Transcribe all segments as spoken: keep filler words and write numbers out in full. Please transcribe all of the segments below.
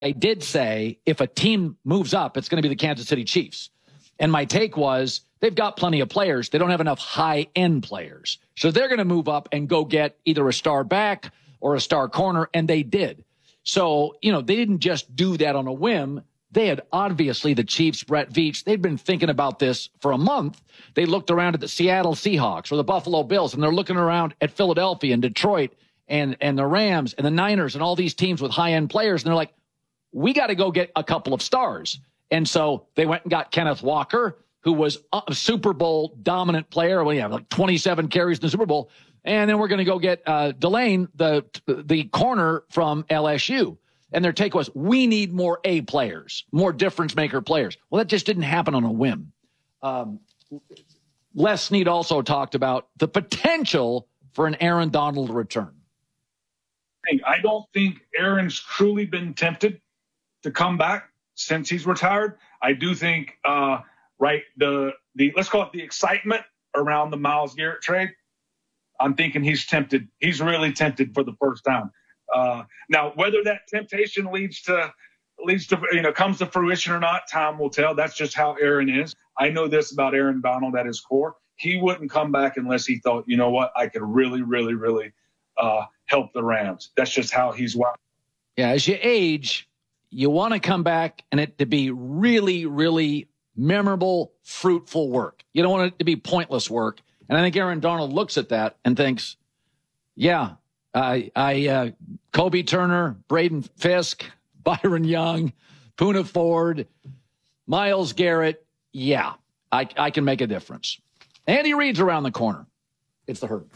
I did say if a team moves up, it's going to be the Kansas City Chiefs. And my take was they've got plenty of players. They don't have enough high-end players. So they're going to move up and go get either a star back or a star corner, and they did. So, you know, they didn't just do that on a whim. They had obviously, the Chiefs, Brett Veach, they'd been thinking about this for a month. They looked around at the Seattle Seahawks or the Buffalo Bills, and they're looking around at Philadelphia and Detroit and, and the Rams and the Niners and all these teams with high-end players. And they're like, we got to go get a couple of stars. And so they went and got Kenneth Walker, who was a Super Bowl dominant player. Well, yeah, like twenty-seven carries in the Super Bowl. And then we're going to go get uh, Delane, the the corner from L S U. And their take was, we need more A players, more difference maker players. Well, that just didn't happen on a whim. Um, Les Snead also talked about the potential for an Aaron Donald return. I don't think Aaron's truly been tempted to come back since he's retired. I do think, uh, right, the the let's call it the excitement around the Myles Garrett trade. I'm thinking he's tempted. He's really tempted for the first time. Uh, now, whether that temptation leads to leads to you know comes to fruition or not, time will tell. That's just how Aaron is. I know this about Aaron Donald at his core. He wouldn't come back unless he thought, you know what, I could really, really, really uh, help the Rams. That's just how he's wired. Yeah, as you age, you want to come back and it to be really, really memorable, fruitful work. You don't want it to be pointless work. And I think Aaron Donald looks at that and thinks, yeah, I, I, uh, Kobe Turner, Braden Fisk, Byron Young, Poona Ford, Myles Garrett. Yeah, I, I can make a difference. Andy Reid's around the corner. It's the Herd.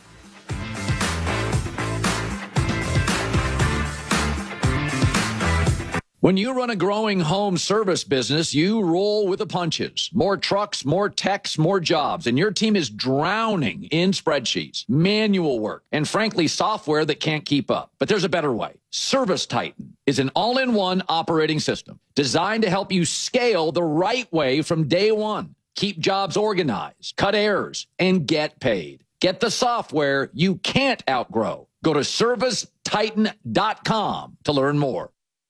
When you run a growing home service business, you roll with the punches. More trucks, more techs, more jobs, and your team is drowning in spreadsheets, manual work, and frankly, software that can't keep up. But there's a better way. ServiceTitan is an all-in-one operating system designed to help you scale the right way from day one. Keep jobs organized, cut errors, and get paid. Get the software you can't outgrow. Go to service titan dot com to learn more.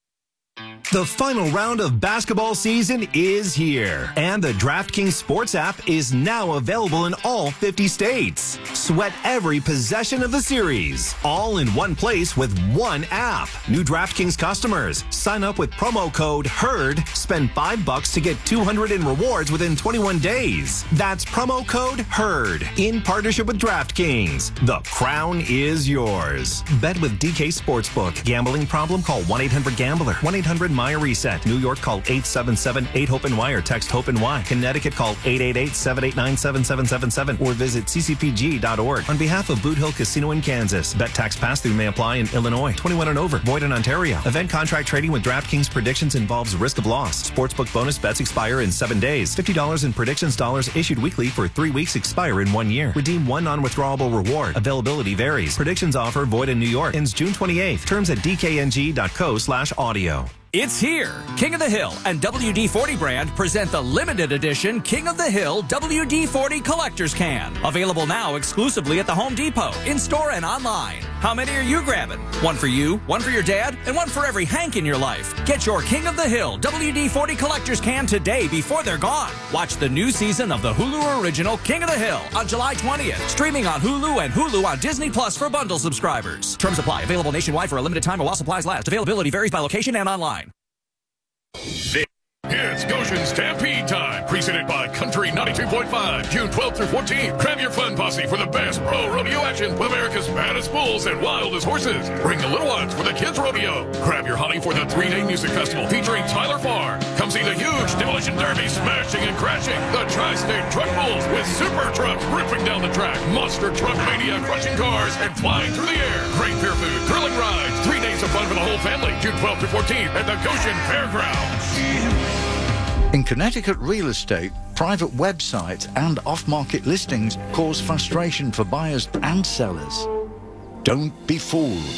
The final round of basketball season is here, and the DraftKings Sports app is now available in all fifty states. Sweat every possession of the series, all in one place with one app. New DraftKings customers, sign up with promo code HERD, spend five bucks to get two hundred in rewards within twenty-one days. That's promo code HERD, in partnership with DraftKings. The crown is yours. Bet with D K Sportsbook. Gambling problem? Call one eight hundred gambler. one eight hundred Maya Reset. New York, call eight seven seven eight hope N Y or text HOPE N Y. Connecticut, call eight eight eight seven eight nine seven seven seven seven or visit c c p g dot org. On behalf of Boot Hill Casino in Kansas, bet tax pass-through may apply in Illinois. twenty-one and over. Void in Ontario. Event contract trading with DraftKings predictions involves risk of loss. Sportsbook bonus bets expire in seven days. fifty dollars in predictions dollars issued weekly for three weeks expire in one year. Redeem one non-withdrawable reward. Availability varies. Predictions offer void in New York. Ends June twenty-eighth. Terms at d k n g dot co slash audio. It's here. King of the Hill and W D forty brand present the limited edition King of the Hill W D forty Collector's Can. Available now exclusively at the Home Depot, in-store and online. How many are you grabbing? One for you, one for your dad, and one for every Hank in your life. Get your King of the Hill W D forty Collector's Can today before they're gone. Watch the new season of the Hulu original King of the Hill on July twentieth. Streaming on Hulu and Hulu on Disney Plus for bundle subscribers. Terms apply. Available nationwide for a limited time while supplies last. Availability varies by location and online. It's Goshen Stampede time, presented by Country ninety-two point five, June twelfth through fourteenth. Grab your fun posse for the best pro rodeo action with America's baddest bulls and wildest horses. Bring the little ones for the kids' rodeo. Grab your honey for the three-day music festival featuring Tyler Farr. Come see the huge demolition derby smashing and crashing. The Tri-State Truck Bulls with super trucks ripping down the track. Monster truck mania crushing cars and flying through the air. Great beer food, thrilling rides. Three days of fun for the whole family. June twelfth through fourteenth at the Goshen Fairgrounds. In Connecticut real estate, private websites and off-market listings cause frustration for buyers and sellers. Don't be fooled.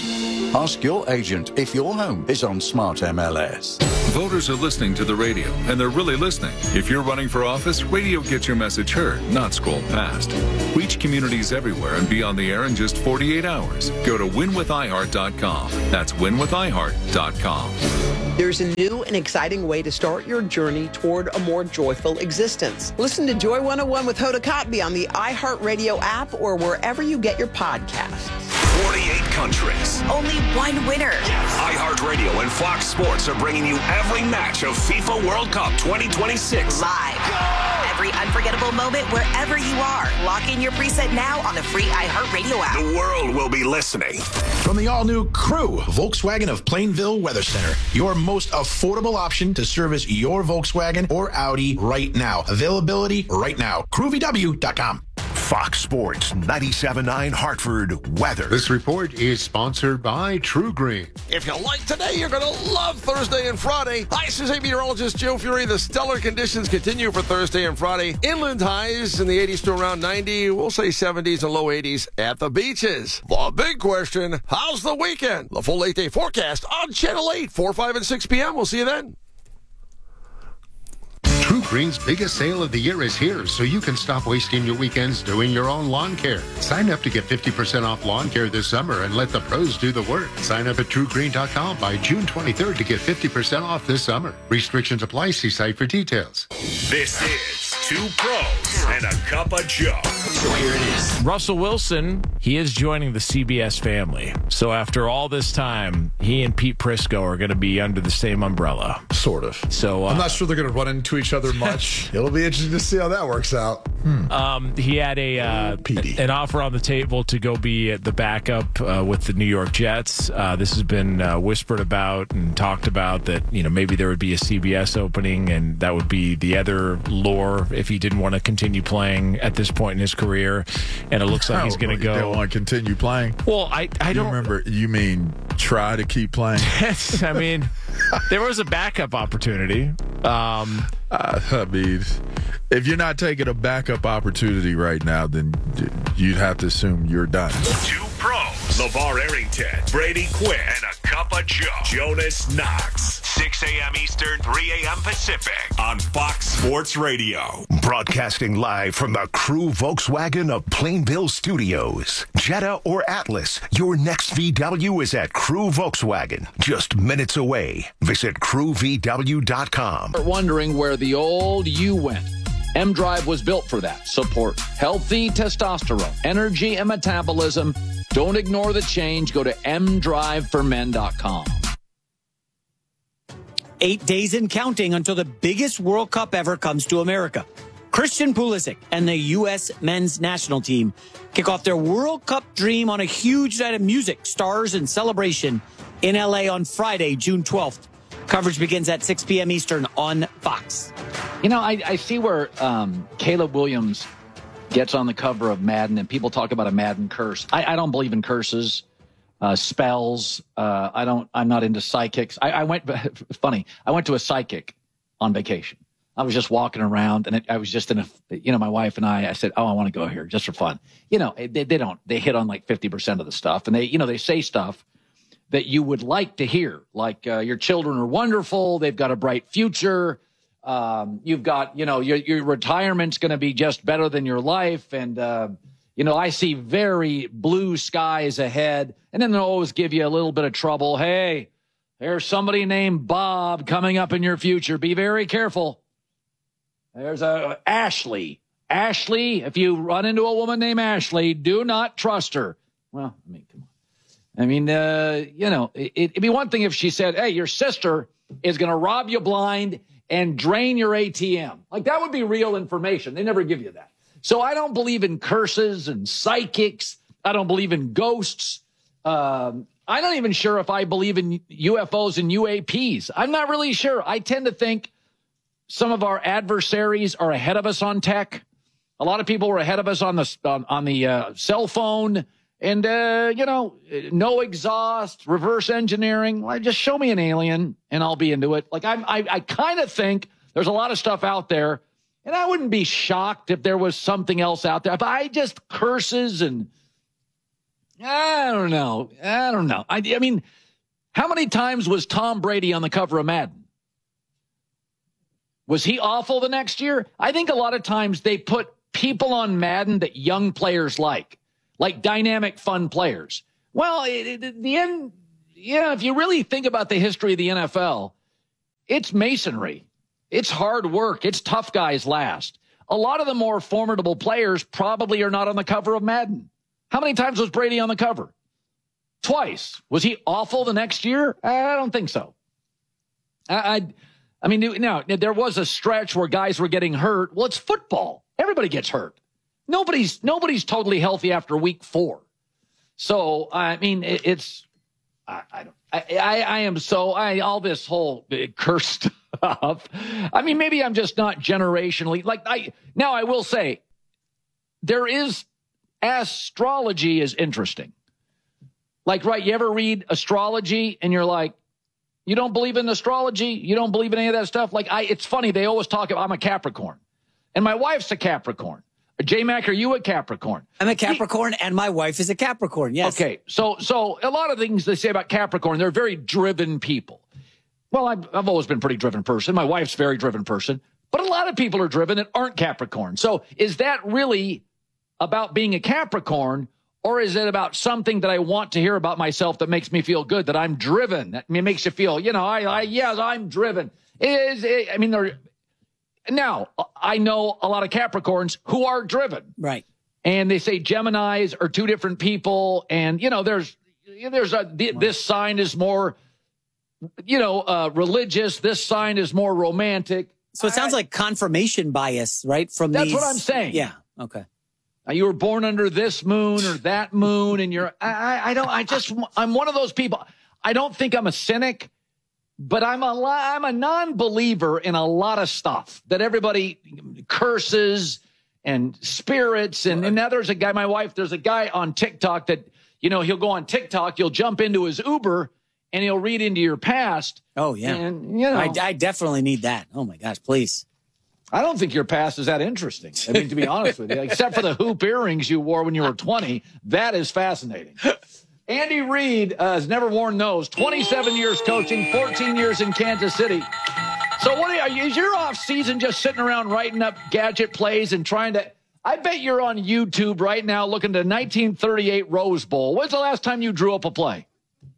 Ask your agent if your home is on Smart M L S. Voters are listening to the radio, and they're really listening. If you're running for office, radio gets your message heard, not scrolled past. Reach communities everywhere and be on the air in just forty-eight hours. Go to win with i heart dot com. That's win with i heart dot com. There's a new and exciting way to start your journey toward a more joyful existence. Listen to Joy one oh one with Hoda Kotb on the iHeartRadio app or wherever you get your podcasts. forty-eight countries. Only one winner. iHeartRadio and Fox Sports are bringing you every match of FIFA World Cup twenty twenty-six. Live. Go! Every unforgettable moment wherever you are. Lock in your preset now on the free iHeartRadio app. The world will be listening. From the all-new Crew, Volkswagen of Plainville Weather Center, your most affordable option to service your Volkswagen or Audi right now. Availability right now. crew v w dot com. Fox Sports ninety-seven point nine Hartford weather. This report is sponsored by True Green. If you like today, you're going to love Thursday and Friday. Hi, this is meteorologist Joe Fury. The stellar conditions continue for Thursday and Friday. Inland highs in the eighties to around ninety. We'll say seventies and low eighties at the beaches. The big question, how's the weekend? The full eight-day forecast on Channel eight, four, five, and six p.m. We'll see you then. True Green's biggest sale of the year is here, so you can stop wasting your weekends doing your own lawn care. Sign up to get fifty percent off lawn care this summer and let the pros do the work. Sign up at true green dot com by June twenty-third to get fifty percent off this summer. Restrictions apply. See site for details. This is Two Pros and a Cup of Joe. So here it is. Russell Wilson, he is joining the C B S family. So after all this time, he and Pete Prisco are going to be under the same umbrella. Sort of. So uh, I'm not sure they're going to run into each other much. It'll be interesting to see how that works out. Hmm. Um, he had a uh, an offer on the table to go be the backup uh, with the New York Jets. Uh, this has been uh, whispered about and talked about that, you know, maybe there would be a C B S opening, and that would be the other lure if he didn't want to continue playing at this point in his career. And it looks like he's going to go. You don't want to continue playing? Well, I, I don't you remember. You mean try to keep playing? Yes, I mean, there was a backup opportunity. Um, uh, I mean, if you're not taking a backup opportunity right now, then you'd have to assume you're done. Two pros. LeVar Arrington, Brady Quinn, and a Cup of Joe. Jonas Knox. six a.m. Eastern, three a.m. Pacific. On Fox Sports Radio. Broadcasting live from the Crew Volkswagen of Plainville Studios. Jetta or Atlas, your next V W is at Crew Volkswagen. Just minutes away. Visit crew v w dot com. Wondering where the old you went. M-Drive was built for that. Support healthy testosterone, energy, and metabolism. Don't ignore the change. Go to m drive for men dot com. Eight days and counting until the biggest World Cup ever comes to America. Christian Pulisic and the U S men's national team kick off their World Cup dream on a huge night of music, stars, and celebration in L A on Friday, June twelfth. Coverage begins at six p.m. Eastern on Fox. You know, I, I see where um, Caleb Williams gets on the cover of Madden, and people talk about a Madden curse. I, I don't believe in curses, uh, spells. Uh, I don't. I'm not into psychics. I, I went. Funny. I went to a psychic on vacation. I was just walking around, and it, I was just in a. You know, my wife and I. I said, "Oh, I want to go here just for fun." You know, they, they don't. They hit on like fifty percent of the stuff, and they, you know, they say stuff that you would like to hear, like uh, your children are wonderful, they've got a bright future, um, you've got, you know, your, your retirement's going to be just better than your life, and, uh, you know, I see very blue skies ahead, and then they'll always give you a little bit of trouble. Hey, there's somebody named Bob coming up in your future. Be very careful. There's a Ashley. Ashley, if you run into a woman named Ashley, do not trust her. Well, I mean, come on. I mean, uh, you know, it, it'd be one thing if she said, hey, your sister is going to rob you blind and drain your A T M. Like, that would be real information. They never give you that. So I don't believe in curses and psychics. I don't believe in ghosts. Um, I'm not even sure if I believe in U F Os and U A Ps. I'm not really sure. I tend to think some of our adversaries are ahead of us on tech. A lot of people were ahead of us on the, on, on the uh, cell phone. And, uh, you know, no exhaust, reverse engineering. Well, just show me an alien and I'll be into it. Like, I'm, I, I kind of think there's a lot of stuff out there, and I wouldn't be shocked if there was something else out there. But I just curses and I don't know. I don't know. I, I mean, how many times was Tom Brady on the cover of Madden? Was he awful the next year? I think a lot of times they put people on Madden that young players like, like dynamic, fun players. Well, it, it, the end, yeah, if you really think about the history of the N F L, it's masonry. It's hard work. It's tough guys last. A lot of the more formidable players probably are not on the cover of Madden. How many times was Brady on the cover? Twice. Was he awful the next year? I don't think so. I, I, I mean, now, there was a stretch where guys were getting hurt. Well, it's football. Everybody gets hurt. Nobody's nobody's totally healthy after week four. So, I mean, it, it's, I, I don't, I, I, I am so, I, all this whole curse stuff. I mean, maybe I'm just not generationally, like, I, now I will say, there is, astrology is interesting. Like, right, you ever read astrology and you're like, you don't believe in astrology? You don't believe in any of that stuff? Like, I, it's funny, they always talk about, I'm a Capricorn. And my wife's a Capricorn. J-Mac, are you a Capricorn? I'm a Capricorn, and my wife is a Capricorn, yes. Okay, so so a lot of things they say about Capricorn, they're very driven people. Well, I've, I've always been a pretty driven person. My wife's a very driven person. But a lot of people are driven that aren't Capricorn. So is that really about being a Capricorn, or is it about something that I want to hear about myself that makes me feel good, that I'm driven? That makes you feel, you know, I, I yes, I'm driven. It is, it, I mean, they're... Now, I know a lot of Capricorns who are driven. Right. And they say Geminis are two different people. And, you know, there's, there's a, this sign is more, you know, uh, religious. This sign is more romantic. So it sounds I, like confirmation bias, right? From That's these, what I'm saying. Yeah. Okay. Now, you were born under this moon or that moon, and you're, I, I don't, I just, I'm one of those people. I don't think I'm a cynic. But I'm a I'm a non-believer in a lot of stuff that everybody curses and spirits. And, and now there's a guy, my wife, there's a guy on TikTok that, you know, he'll go on TikTok, you'll jump into his Uber and he'll read into your past. Oh, yeah. And, you know, I, I definitely need that. Oh, my gosh, please. I don't think your past is that interesting. I mean, to be honest with you, except for the hoop earrings you wore when you were twenty, that is fascinating. Andy Reid uh, has never worn those. twenty-seven years coaching, fourteen years in Kansas City. So what are you, is your off season just sitting around writing up gadget plays and trying to, I bet you're on YouTube right now looking at the nineteen thirty-eight Rose Bowl. When's the last time you drew up a play?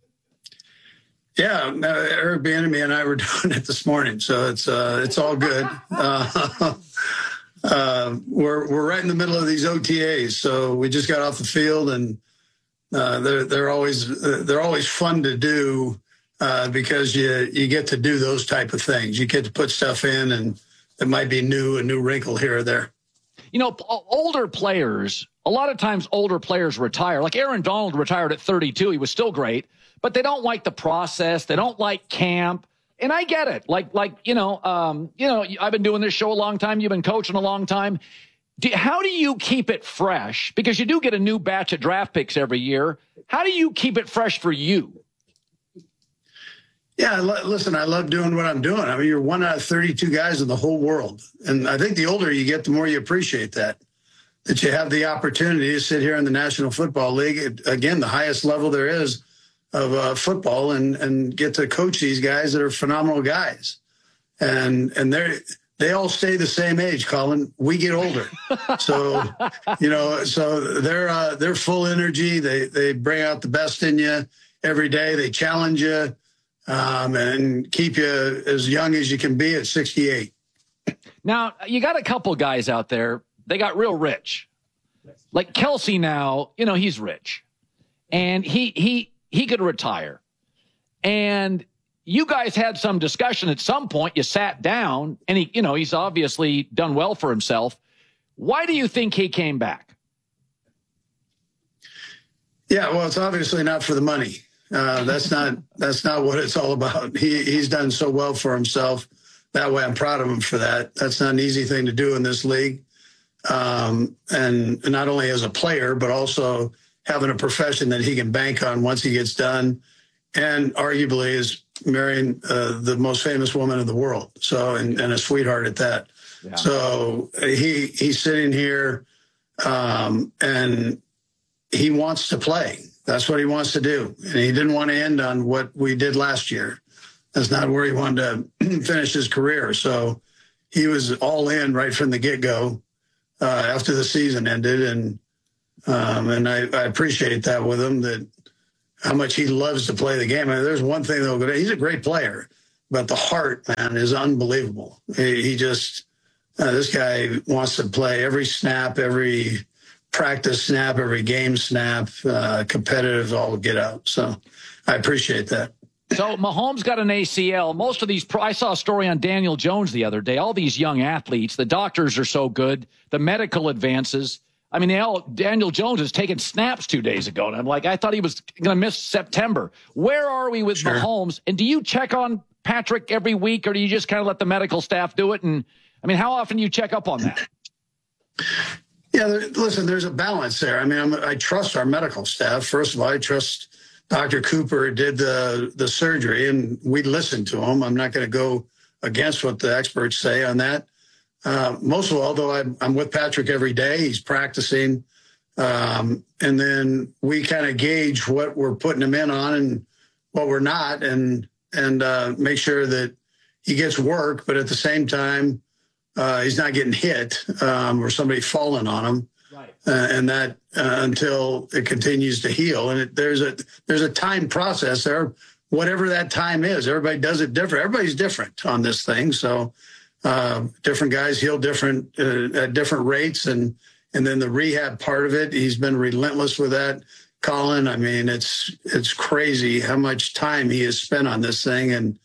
Yeah, uh, Eric Bieniemy and I were doing it this morning, so it's uh, it's all good. Uh, uh, we're we're right in the middle of these O T As, so we just got off the field and Uh, they're they're always uh, they're always fun to do uh, because you you get to do those type of things. You get to put stuff in, and it might be new, a new wrinkle here or there. You know, older players, a lot of times older players retire. Like Aaron Donald retired at thirty-two. He was still great, but they don't like the process. They don't like camp. And I get it. Like, like you know, um, you know, I've been doing this show a long time. You've been coaching a long time. Do, how do you keep it fresh? Because you do get a new batch of draft picks every year. How do you keep it fresh for you? Yeah, listen, I love doing what I'm doing. I mean, you're one out of thirty-two guys in the whole world. And I think the older you get, the more you appreciate that, that you have the opportunity to sit here in the National Football League, again, the highest level there is of uh, football, and, and get to coach these guys that are phenomenal guys. And, and they're, they all stay the same age, Colin. We get older. So, you know, so they're uh, they're full energy. They they bring out the best in you every day. They challenge you um, and keep you as young as you can be at sixty-eight. Now, you got a couple guys out there. They got real rich. Like Kelsey now, you know, he's rich. And he he he could retire. And you guys had some discussion at some point. You sat down, and he, you know, he's obviously done well for himself. Why do you think he came back? Yeah, well, it's obviously not for the money. Uh, that's not that's not what it's all about. He he's done so well for himself. That way, I'm proud of him for that. That's not an easy thing to do in this league, um, and, and not only as a player, but also having a profession that he can bank on once he gets done, and arguably is marrying uh, the most famous woman in the world. So, and, and a sweetheart at that. Yeah. So he he's sitting here, um, and he wants to play. That's what he wants to do. And he didn't want to end on what we did last year. That's not where he wanted to finish his career. So he was all in right from the get-go uh, after the season ended. And um, and I, I appreciate that with him, that how much he loves to play the game. I mean, there's one thing, though, he's a great player, but the heart, man, is unbelievable. He, he just, uh, this guy wants to play every snap, every practice snap, every game snap, uh, competitive, all get out. So I appreciate that. So Mahomes got an A C L. Most of these, pro, I saw a story on Daniel Jones the other day. All these young athletes, the doctors are so good, the medical advances. I mean, they all, Daniel Jones has taken snaps two days ago, and I'm like, I thought he was going to miss September. Where are we with sure. Mahomes? And do you check on Patrick every week, or do you just kind of let the medical staff do it? And I mean, how often do you check up on that? Yeah, listen, there's a balance there. I mean, I'm, I trust our medical staff. First of all, I trust Doctor Cooper did the, the surgery, and we listened to him. I'm not going to go against what the experts say on that. Uh, most of all, though, I'm, I'm with Patrick every day. He's practicing. Um, and then we kind of gauge what we're putting him in on and what we're not, and and uh, make sure that he gets work, but at the same time, uh, he's not getting hit um, or somebody falling on him. Right. Uh, and that uh, until it continues to heal. And it, there's a there's a time process there, whatever that time is. Everybody does it different. Everybody's different on this thing. So uh, different guys heal different uh, at different rates. And and then the rehab part of it, he's been relentless with that. Colin, I mean, it's it's crazy how much time he has spent on this thing. And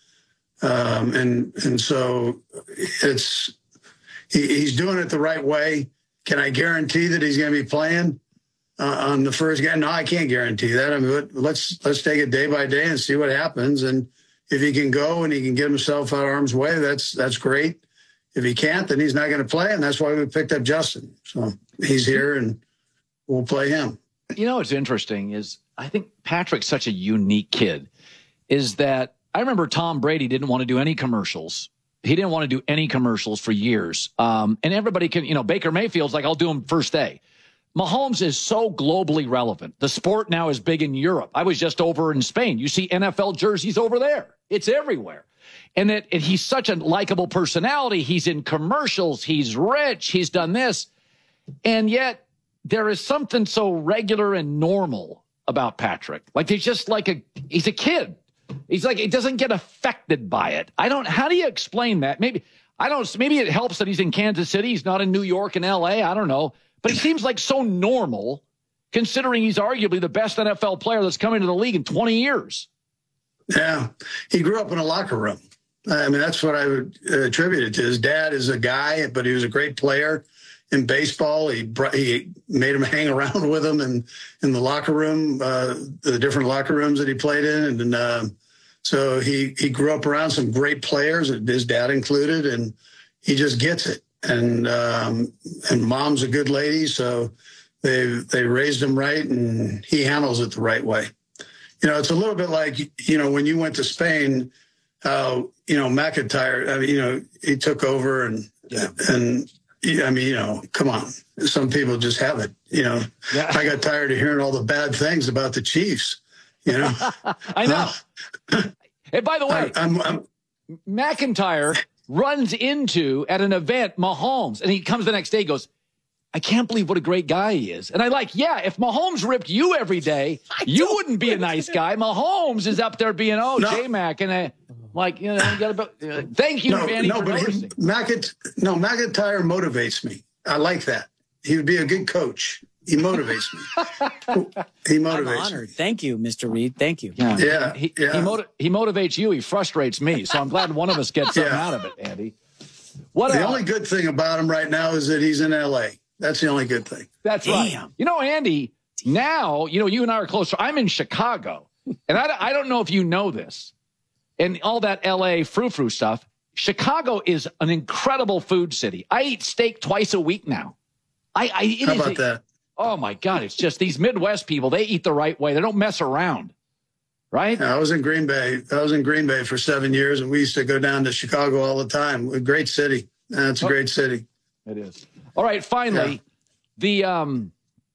um, and and so it's he, he's doing it the right way. Can I guarantee that he's going to be playing uh, on the first game? No, I can't guarantee that. I mean, let's let's take it day by day and see what happens. And if he can go and he can get himself out of harm's way, that's that's great. If he can't, then he's not going to play, and that's why we picked up Justin. So he's here, and we'll play him. You know what's interesting is I think Patrick's such a unique kid. Is that I remember Tom Brady didn't want to do any commercials. He didn't want to do any commercials for years. Um, and everybody can, you know, Baker Mayfield's like, I'll do them first day. Mahomes is so globally relevant. The sport now is big in Europe. I was just over in Spain. You see N F L jerseys over there. It's everywhere. And that and he's such a likable personality. He's in commercials. He's rich. He's done this. And yet there is something so regular and normal about Patrick. Like he's just like a, he's a kid. He's like, he doesn't get affected by it. I don't, how do you explain that? Maybe, I don't, maybe it helps that he's in Kansas City. He's not in New York and L A. I don't know. But he seems like so normal considering he's arguably the best N F L player that's come into the league in twenty years. Yeah. He grew up in a locker room. I mean, that's what I would attribute it to. His dad is a guy, but he was a great player in baseball. He brought, he made him hang around with him in, in the locker room, uh, the different locker rooms that he played in. And uh, so he, he grew up around some great players, his dad included, and he just gets it. And um, and mom's a good lady, so they they raised him right, and he handles it the right way. You know, it's a little bit like, you know, when you went to Spain, how, uh, you know, McIntyre, I mean, you know, he took over and, yeah. and, I mean, you know, come on. Some people just have it. You know, yeah. I got tired of hearing all the bad things about the Chiefs. You know, I know. And by the way, I, I'm, I'm, McIntyre runs into at an event Mahomes, and he comes the next day, goes, I can't believe what a great guy he is. And I like, yeah, if Mahomes ripped you every day, you wouldn't be a nice guy. Mahomes is up there being, oh, no. J-Mac, and I, like, you know, you gotta, uh, thank you, no, Vanny, no, for but noticing. He, McIntyre, no, McIntyre motivates me. I like that. He would be a good coach. He motivates me. He motivates I'm honored. me. Thank you, Mister Reed. Thank you. Yeah, yeah. He, yeah. He, motiv- he motivates you. He frustrates me. So I'm glad one of us gets something yeah. out of it, Andy. What the uh, only good thing about him right now is that he's in L A. That's the only good thing. That's Damn. right. You know, Andy, now, you know, you and I are closer. I'm in Chicago, and I, I don't know if you know this, and all that L A frou-frou stuff. Chicago is an incredible food city. I eat steak twice a week now. I, I it How is about a, that? Oh, my God. It's just these Midwest people, they eat the right way. They don't mess around, right? Yeah, I was in Green Bay. I was in Green Bay for seven years, and we used to go down to Chicago all the time. A great city. Uh, it's a oh, great city. It is. All right, finally, yeah. the um,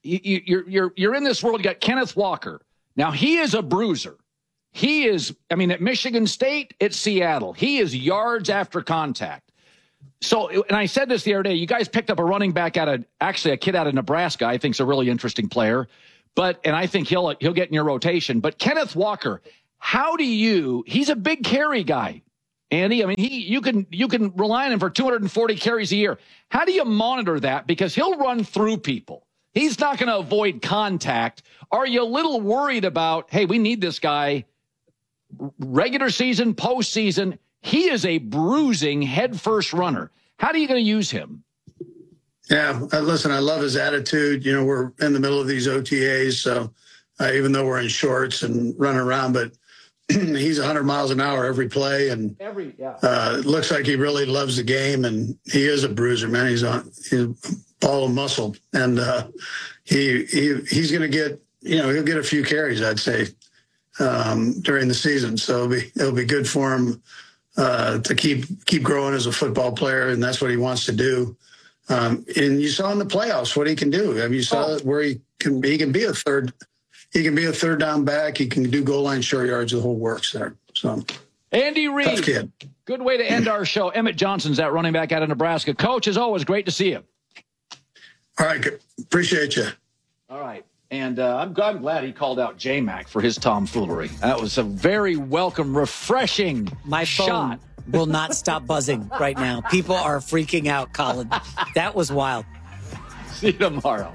you, you're you're you're in this world. You got Kenneth Walker. Now he is a bruiser. He is. I mean, at Michigan State, at Seattle, he is yards after contact. So, and I said this the other day. You guys picked up a running back out of actually a kid out of Nebraska. I think is a really interesting player. But and I think he'll he'll get in your rotation. But Kenneth Walker, how do you? He's a big carry guy. Andy, I mean, he you can you can rely on him for two hundred forty carries a year. How do you monitor that? Because he'll run through people. He's not going to avoid contact. Are you a little worried about, hey, we need this guy regular season, postseason? He is a bruising head-first runner. How are you going to use him? Yeah, uh, listen, I love his attitude. You know, we're in the middle of these O T As, so uh, even though we're in shorts and running around, but he's one hundred miles an hour every play, and every yeah. uh, it looks like he really loves the game, and he is a bruiser, man. He's on he's a ball of muscle, and uh, he he he's going to get you know he'll get a few carries, I'd say, um, during the season. So it'll be it'll be good for him uh, to keep keep growing as a football player, and that's what he wants to do. Um, and you saw in the playoffs what he can do. I mean, you saw oh. where he can he can be a third. He can be a third down back. He can do goal line short yards. The whole works there. So, Andy Reid, tough kid. Good way to end our show. Emmett Johnson's that running back out of Nebraska. Coach, as always, great to see you. All right, good. Appreciate you. All right, and uh, I'm, I'm glad he called out J-Mac for his tomfoolery. That was a very welcome, refreshing My phone shot. will not stop buzzing right now. People are freaking out, Colin. That was wild. See you tomorrow.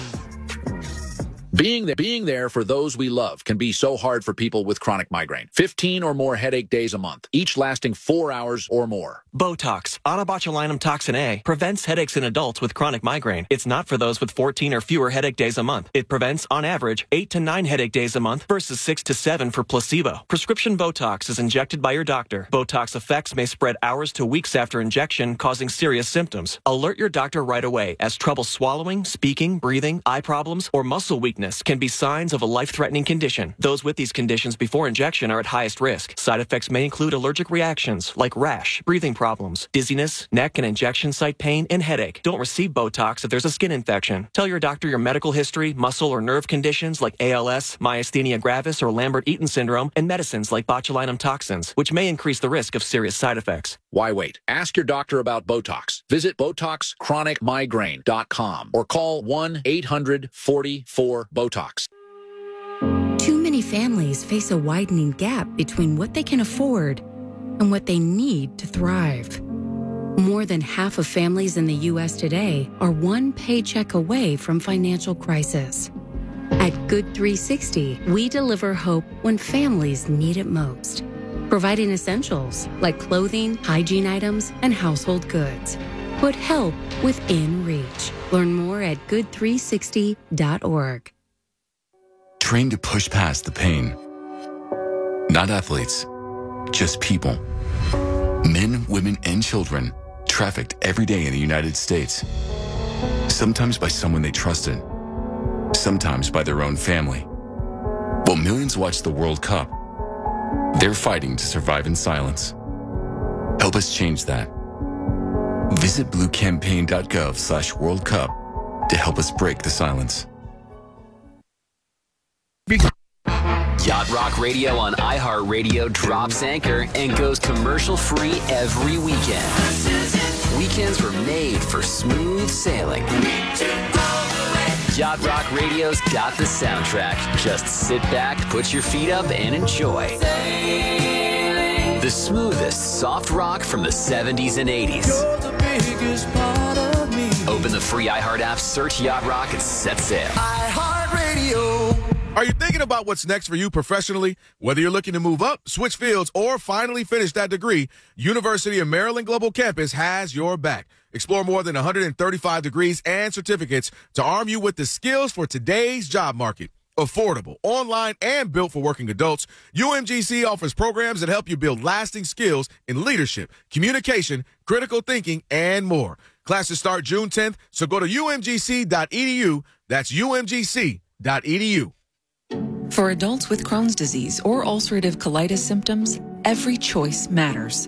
Being there, being there for those we love can be so hard for people with chronic migraine. fifteen or more headache days a month, each lasting four hours or more. Botox, onabotulinum toxin A, prevents headaches in adults with chronic migraine. It's not for those with fourteen or fewer headache days a month. It prevents, on average, eight to nine headache days a month versus six to seven for placebo. Prescription Botox is injected by your doctor. Botox effects may spread hours to weeks after injection, causing serious symptoms. Alert your doctor right away, as trouble swallowing, speaking, breathing, eye problems, or muscle weakness can be signs of a life-threatening condition. Those with these conditions before injection are at highest risk. Side effects may include allergic reactions like rash, breathing problems, dizziness, neck and injection site pain, and headache. Don't receive Botox if there's a skin infection. Tell your doctor your medical history, muscle or nerve conditions like A L S, myasthenia gravis, or Lambert-Eaton syndrome, and medicines like botulinum toxins, which may increase the risk of serious side effects. Why wait? Ask your doctor about Botox. Visit Botox Chronic Migraine dot com or call one eight hundred forty-four Botox. Too many families face a widening gap between what they can afford and what they need to thrive. More than half of families in the U S today are one paycheck away from financial crisis. At Good three sixty, we deliver hope when families need it most, providing essentials like clothing, hygiene items, and household goods. Put help within reach. Learn more at good three sixty dot org. Trained to push past the pain. Not athletes, just people. Men, women, and children trafficked every day in the United States. Sometimes by someone they trusted, sometimes by their own family. While millions watch the World Cup, they're fighting to survive in silence. Help us change that. Visit bluecampaign.gov slash World Cup to help us break the silence. Yacht Rock Radio on iHeartRadio drops anchor and goes commercial-free every weekend. Weekends were made for smooth sailing. Yacht Rock Radio's got the soundtrack. Just sit back, put your feet up, and enjoy. The smoothest soft rock from the seventies and eighties. Open the free iHeart app, search Yacht Rock, and set sail. iHeartRadio. Are you thinking about what's next for you professionally? Whether you're looking to move up, switch fields, or finally finish that degree, University of Maryland Global Campus has your back. Explore more than one hundred thirty-five degrees and certificates to arm you with the skills for today's job market. Affordable, online, and built for working adults, U M G C offers programs that help you build lasting skills in leadership, communication, critical thinking, and more. Classes start June tenth, so go to U M G C dot E D U. That's U M G C dot E D U. For adults with Crohn's disease or ulcerative colitis symptoms, every choice matters.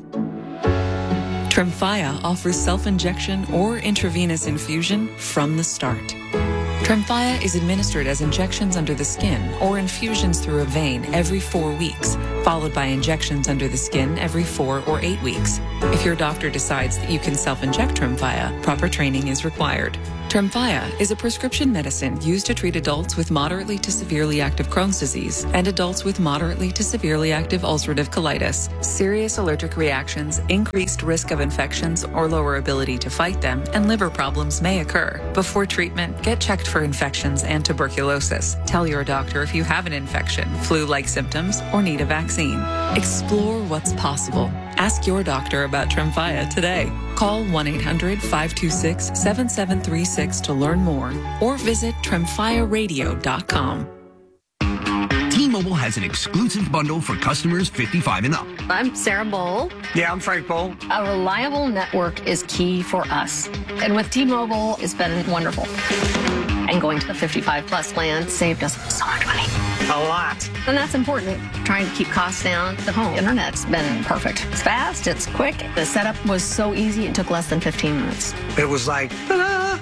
Tremfya offers self-injection or intravenous infusion from the start. Tremfya is administered as injections under the skin or infusions through a vein every four weeks, followed by injections under the skin every four or eight weeks. If your doctor decides that you can self-inject Tremfya, proper training is required. Tremfya is a prescription medicine used to treat adults with moderately to severely active Crohn's disease and adults with moderately to severely active ulcerative colitis. Serious allergic reactions, increased risk of infections or lower ability to fight them, and liver problems may occur. Before treatment, get checked for infections and tuberculosis. Tell your doctor if you have an infection, flu-like symptoms, or need a vaccine. Explore what's possible. Ask your doctor about Tremfya today. Call one eight hundred five two six seven seven three six to learn more or visit tremfya radio dot com. T-Mobile has an exclusive bundle for customers fifty-five and up. I'm Sarah Bowl. Yeah, I'm Frank Bowl. A reliable network is key for us. And with T-Mobile, it's been wonderful. And going to the fifty-five plus plan saved us so much money. A lot. And that's important. Trying to keep costs down. The home internet's been perfect. It's fast, it's quick. The setup was so easy, it took less than fifteen minutes. It was like, ta-da!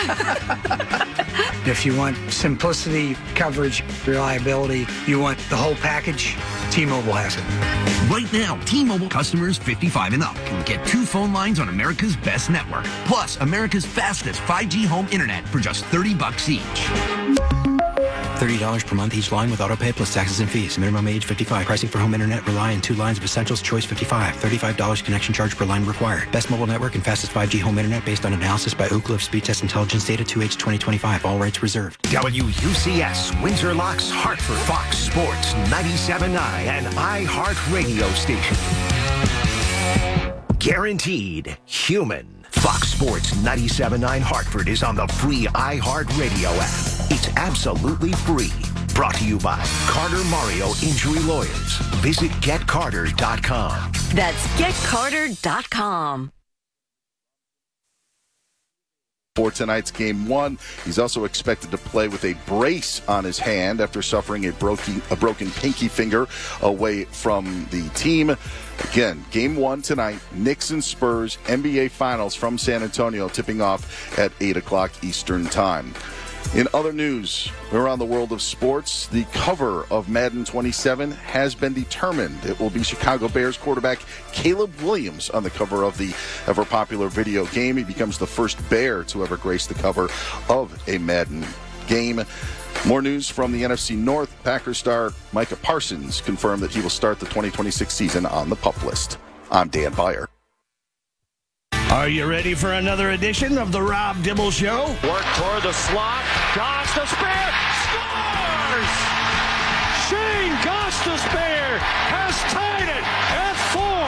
If you want simplicity, coverage, reliability, you want the whole package, T-Mobile has it. Right now, T-Mobile customers fifty-five and up can get two phone lines on America's best network, plus America's fastest five G home internet for just thirty bucks each. thirty dollars per month each line with autopay plus taxes and fees. Minimum age fifty-five. Pricing for home internet rely on two lines of essentials. Choice fifty-five. thirty-five dollars connection charge per line required. Best mobile network and fastest five G home internet based on analysis by Ookla of Speed Test Intelligence data two H twenty twenty-five. All rights reserved. W U C S, Windsor Locks, Hartford, Fox Sports, ninety-seven point nine, and iHeart Radio station. Guaranteed human. Fox Sports ninety-seven point nine Hartford is on the free iHeart Radio app. It's absolutely free. Brought to you by Carter Mario Injury Lawyers. Visit get carter dot com. That's get carter dot com. For tonight's game one, he's also expected to play with a brace on his hand after suffering a broken, a broken pinky finger away from the team. Again, game one tonight, Knicks and Spurs, N B A Finals from San Antonio, tipping off at eight o'clock Eastern Time. In other news around the world of sports, the cover of Madden twenty-seven has been determined. It will be Chicago Bears quarterback Caleb Williams on the cover of the ever-popular video game. He becomes the first Bear to ever grace the cover of a Madden game. More news from the N F C North. Packers star Micah Parsons confirmed that he will start the twenty twenty-six season on the PUP list. I'm Dan Beyer. Are you ready for another edition of the Rob Dibble Show? Work toward the slot. Gostisbehere scores! Shane Gostisbehere has tied it at four.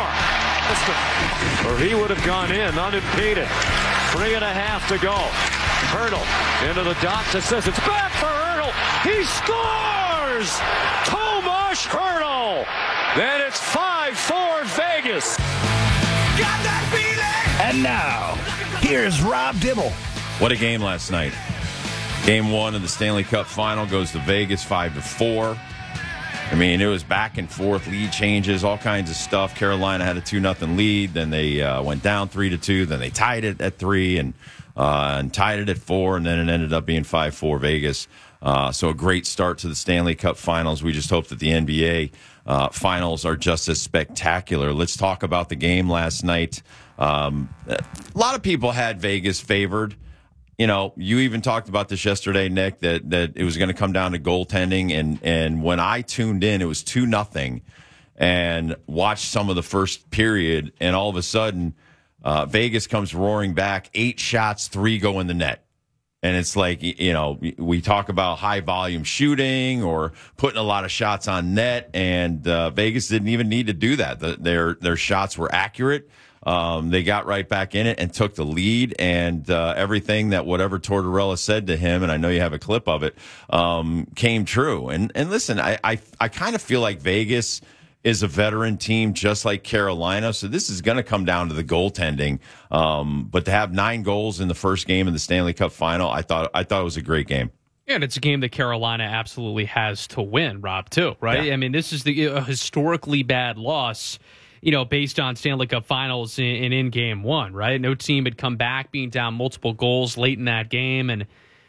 Or he would have gone in unimpeded. Three and a half to go. Hurdle into the dots. It says it's back for Hurdle. He scores! Tomas Hurdle. Then it's five four Vegas. Got that feeling? And now, here's Rob Dibble. What a game last night. Game one of the Stanley Cup Final goes to Vegas five to four. I mean, it was back and forth, lead changes, all kinds of stuff. Carolina had a two nothing lead. Then they uh, went down three to two. Then they tied it at three and, uh, and tied it at four. And then it ended up being five four Vegas. Uh, so a great start to the Stanley Cup Finals. We just hope that the N B A uh, Finals are just as spectacular. Let's talk about the game last night. Um, a lot of people had Vegas favored. You know, you even talked about this yesterday, Nick, that, that it was going to come down to goaltending. And, and when I tuned in, it was two nothing and watched some of the first period. And all of a sudden, uh, Vegas comes roaring back, eight shots, three go in the net. And it's like, you know, we talk about high volume shooting or putting a lot of shots on net. And uh, Vegas didn't even need to do that. The, their, their shots were accurate. Um, they got right back in it and took the lead, and uh, everything that whatever Tortorella said to him, and I know you have a clip of it, um, came true. And and listen, I I, I kind of feel like Vegas is a veteran team just like Carolina, so this is going to come down to the goaltending. Um, but to have nine goals in the first game of the Stanley Cup Final, I thought I thought it was a great game. And it's a game that Carolina absolutely has to win, Rob, too, right? Yeah. I mean, this is the a historically bad loss, you know, based on Stanley Cup Finals in, in game one, right? No team had come back being down multiple goals late in that game. And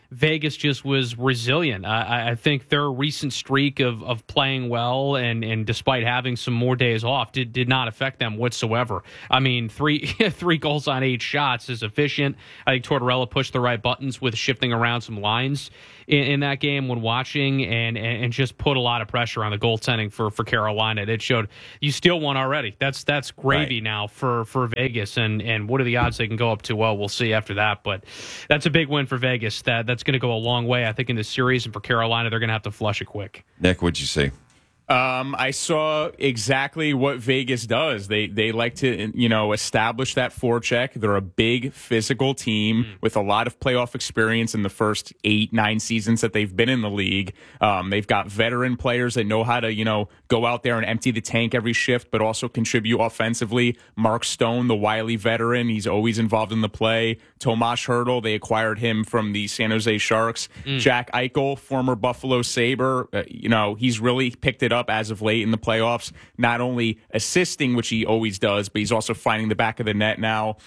Vegas just was resilient. I, I think their recent streak of, of playing well and, and despite having some more days off did, did not affect them whatsoever. I mean, three three goals on eight shots is efficient. I think Tortorella pushed the right buttons with shifting around some lines in, in that game when watching and, and, and just put a lot of pressure on the goaltending for, for Carolina. It showed you still won already. That's that's gravy right now for, for Vegas. And, and what are the odds they can go up to? Well, we'll see after that. But that's a big win for Vegas. That That's going to go a long way, I think, in this series. And for Carolina, they're going to have to flush it quick. Nick, what'd you see? Um, I saw exactly what Vegas does. They they like to, you know, establish that forecheck. They're a big physical team mm. with a lot of playoff experience in the first eight, nine seasons that they've been in the league. Um, they've got veteran players that know how to, you know, go out there and empty the tank every shift, but also contribute offensively. Mark Stone, the wily veteran, he's always involved in the play. Tomas Hertl, they acquired him from the San Jose Sharks. Mm. Jack Eichel, former Buffalo Sabre, uh, you know, he's really picked it up up as of late in the playoffs, not only assisting, which he always does, but he's also finding the back of the net now.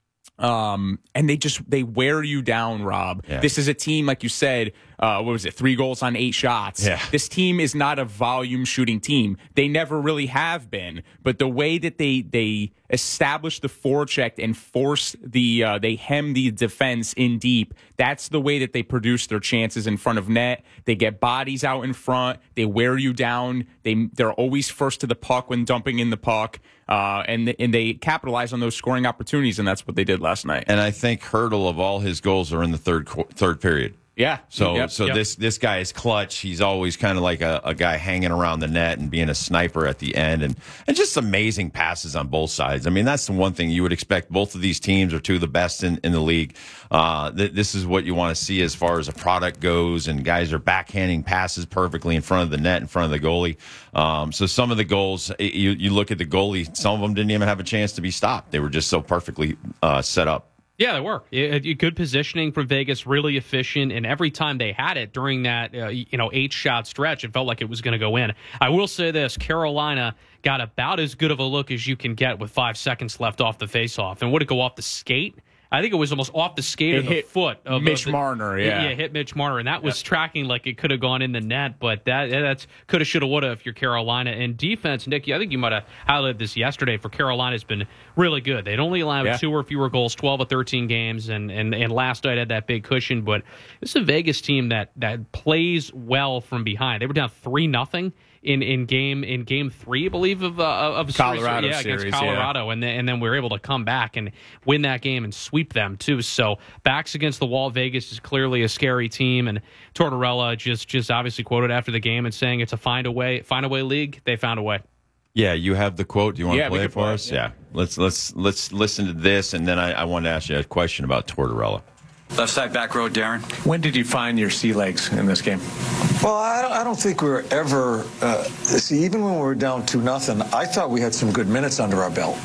Um, and they just, they wear you down, Rob. Yeah. This is a team, like you said, uh, what was it? Three goals on eight shots. Yeah. This team is not a volume shooting team. They never really have been, but the way that they, they establish the forecheck and force the, uh, they hem the defense in deep. That's the way that they produce their chances in front of net. They get bodies out in front. They wear you down. They, they're always first to the puck when dumping in the puck. Uh, and, and they capitalize on those scoring opportunities, and that's what they did last night. And I think Hertl, of all his goals, are in the third third period. Yeah. So yep, so yep. this this guy is clutch. He's always kind of like a, a guy hanging around the net and being a sniper at the end, and, and just amazing passes on both sides. I mean, that's the one thing you would expect. Both of these teams are two of the best in, in the league. Uh, th- this is what you want to see as far as a product goes, and guys are backhanding passes perfectly in front of the net, in front of the goalie. Um, so some of the goals, you, you look at the goalie, some of them didn't even have a chance to be stopped. They were just so perfectly uh, set up. Yeah, they were. It, good positioning from Vegas, really efficient, and every time they had it during that uh, you know eight-shot stretch, it felt like it was going to go in. I will say this, Carolina got about as good of a look as you can get with five seconds left off the faceoff. And would it go off the skate? I think it was almost off the skate it of the hit foot of Mitch the, Marner. Yeah, yeah, hit Mitch Marner, and that was yep. tracking like it could have gone in the net. But that that's coulda, shoulda, woulda if you're Carolina. And defense, Nick, I think you might have highlighted this yesterday. For Carolina, has been really good. They'd only allowed yeah. two or fewer goals, twelve of thirteen games, and and and last night had that big cushion. But this is a Vegas team that that plays well from behind. They were down three nothing. In, in game in game three, I believe, of uh, of Colorado series, yeah, series, against Colorado, yeah. and then and then we were able to come back and win that game and sweep them too. So backs against the wall, Vegas is clearly a scary team, and Tortorella just just obviously quoted after the game and saying it's a find a way find a way league. They found a way. Yeah, you have the quote. Do you want yeah, to play it for play us? It, yeah. yeah, let's let's let's listen to this, and then I, I want to ask you a question about Tortorella. Left side back row, Darren. When did you find your sea legs in this game? Well, I don't, I don't think we were ever. Uh, see, even when we were down two nothing, I thought we had some good minutes under our belt.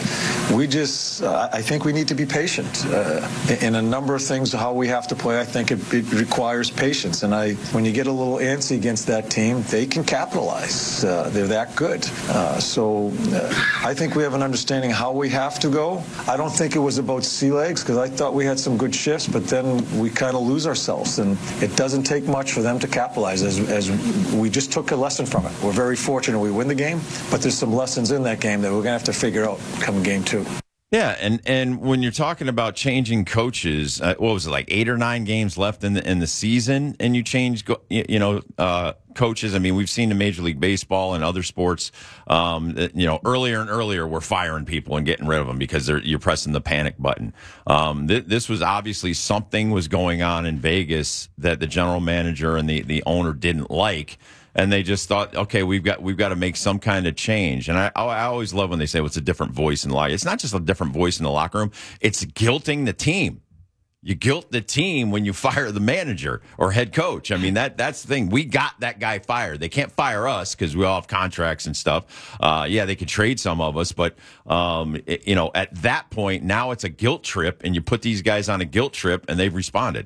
We just, uh, I think we need to be patient uh, in a number of things. How we have to play, I think it, it requires patience. And I, when you get a little antsy against that team, they can capitalize. Uh, they're that good. Uh, so uh, I think we have an understanding how we have to go. I don't think it was about sea legs because I thought we had some good shifts. But then we kind of lose ourselves, and it doesn't take much for them to capitalize, as, as we just took a lesson from it. We're very fortunate we win the game, but there's some lessons in that game that we're going to have to figure out come game two. Yeah, and, and when you're talking about changing coaches, uh, what was it, like eight or nine games left in the in the season, and you change, you know, uh, coaches. I mean, we've seen in Major League Baseball and other sports, um, that, you know, earlier and earlier we're firing people and getting rid of them because they're, you're pressing the panic button. Um, th- this was obviously something was going on in Vegas that the general manager and the, the owner didn't like. And they just thought, okay, we've got we've got to make some kind of change. And I, I always love when they say, well, it's a different voice in the locker. It's not just a different voice in the locker room. It's guilting the team. You guilt the team when you fire the manager or head coach. I mean, that that's the thing. We got that guy fired. They can't fire us because we all have contracts and stuff. Uh, yeah, they could trade some of us. But, um, it, you know, at that point, now it's a guilt trip, and you put these guys on a guilt trip, and they've responded.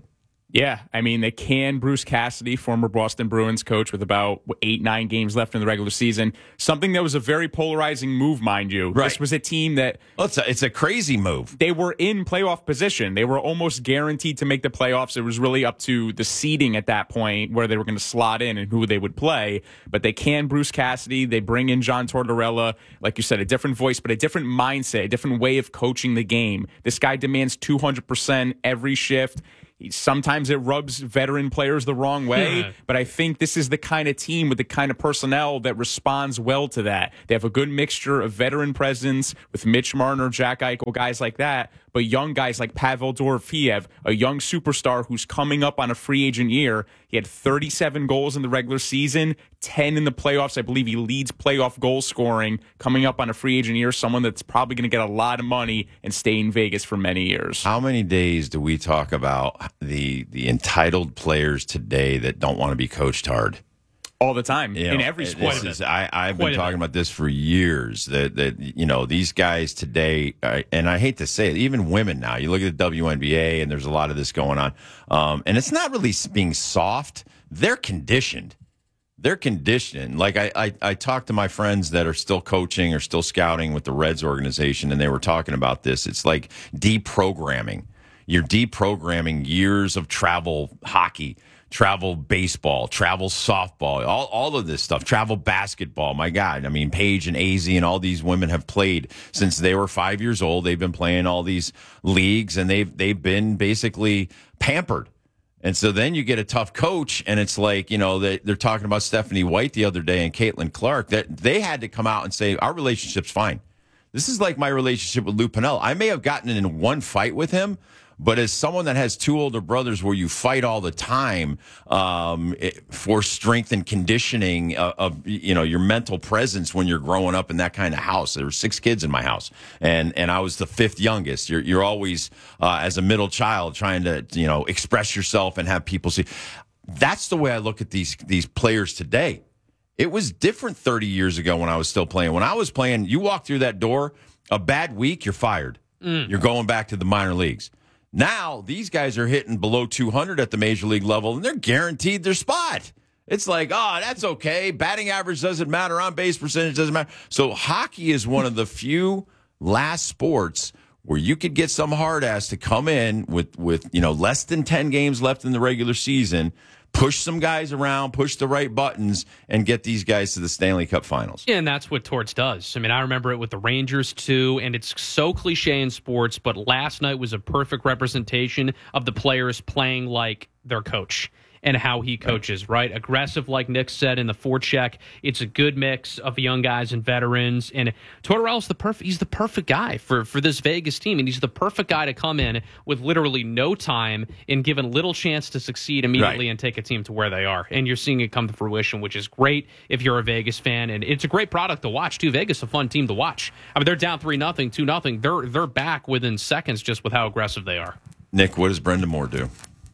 Yeah, I mean, they can Bruce Cassidy, former Boston Bruins coach with about eight, nine games left in the regular season. Something that was a very polarizing move, mind you. Right. This was a team that... Well, it's a, it's a crazy move. They were in playoff position. They were almost guaranteed to make the playoffs. It was really up to the seeding at that point where they were going to slot in and who they would play. But they can Bruce Cassidy. They bring in John Tortorella. Like you said, a different voice, but a different mindset, a different way of coaching the game. This guy demands two hundred percent every shift. Sometimes it rubs veteran players the wrong way, yeah. but I think this is the kind of team with the kind of personnel that responds well to that. They have a good mixture of veteran presence with Mitch Marner, Jack Eichel, guys like that, but young guys like Pavel Dorofeev, a young superstar who's coming up on a free agent year. He had thirty-seven goals in the regular season, ten in the playoffs. I believe he leads playoff goal scoring coming up on a free agent year, someone that's probably going to get a lot of money and stay in Vegas for many years. How many days do we talk about the the entitled players today that don't want to be coached hard? All the time, you in know, every sport. Is, I, I've Quite been talking about this for years, that, that you know, these guys today, uh, and I hate to say it, even women now, you look at the W N B A, and there's a lot of this going on, um, and it's not really being soft. They're conditioned. They're conditioned. Like, I, I, I talked to my friends that are still coaching or still scouting with the Reds organization, and they were talking about this. It's like deprogramming. You're deprogramming years of travel hockey, travel baseball, travel softball, all, all of this stuff, travel basketball. My God, I mean, Paige and A Z and all these women have played since they were five years old. They've been playing all these leagues, and they've they've been basically pampered. And so then you get a tough coach, and it's like, you know, they, they're talking about Stephanie White the other day and Caitlin Clark, that they had to come out and say, our relationship's fine. This is like my relationship with Lou Piniella. I may have gotten in one fight with him, but as someone that has two older brothers where you fight all the time um, for strength and conditioning of, of, you know, your mental presence when you're growing up in that kind of house. There were six kids in my house, and, and I was the fifth youngest. You're, you're always, uh, as a middle child, trying to, you know, express yourself and have people see. That's the way I look at these these players today. It was different thirty years ago when I was still playing. When I was playing, you walk through that door, a bad week, you're fired. Mm. You're going back to the minor leagues. Now, these guys are hitting below two hundred at the major league level, and they're guaranteed their spot. It's like, oh, that's okay. Batting average doesn't matter. On base percentage doesn't matter. So hockey is one of the few last sports where you could get some hard ass to come in with, with you know, less than ten games left in the regular season, push some guys around, push the right buttons, and get these guys to the Stanley Cup Finals. Yeah, and that's what Torts does. I mean, I remember it with the Rangers, too, and it's so cliche in sports, but last night was a perfect representation of the players playing like their coach and how he coaches, right? Aggressive, like Nick said, in the forecheck. It's a good mix of young guys and veterans. And Tortorella's the perfect, he's the perfect guy for, for this Vegas team. And he's the perfect guy to come in with literally no time and given little chance to succeed immediately right. and take a team to where they are. And you're seeing it come to fruition, which is great if you're a Vegas fan. And it's a great product to watch, too. Vegas is a fun team to watch. I mean, they're down three nothing, two nothing. They're, they're back within seconds just with how aggressive they are. Nick, what does Brendan Moore do?